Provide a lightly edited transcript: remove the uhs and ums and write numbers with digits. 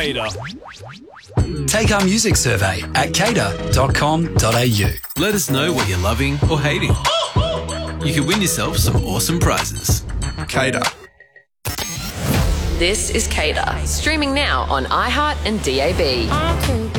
Cater. Take our music survey at cater.com.au. Let us know what you're loving or hating. You could win yourself some awesome prizes. Cater. This is Cater, streaming now on iHeart and DAB.